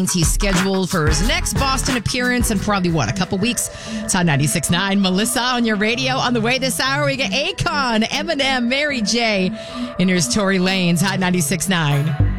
He's scheduled for his next Boston appearance in probably, a couple weeks. It's on 96.9. Melissa on your radio. On the way this hour, we get Akon, Eminem, Mary J. And here's Tory Lanez, Hot 96.9.